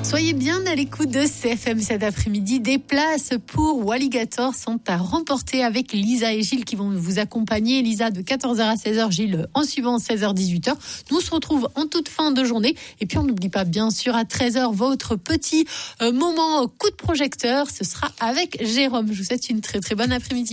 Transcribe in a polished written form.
Soyez bien à l'écoute de CFM cet après-midi. Des places pour Walligator sont à remporter avec Lisa et Gilles qui vont vous accompagner. Lisa de 14h à 16h, Gilles en suivant 16h-18h. Nous on se retrouve en toute fin de journée. Et puis on n'oublie pas bien sûr à 13h votre petit moment coup de projecteur. Ce sera avec Jérôme. Je vous souhaite une très très bonne après-midi.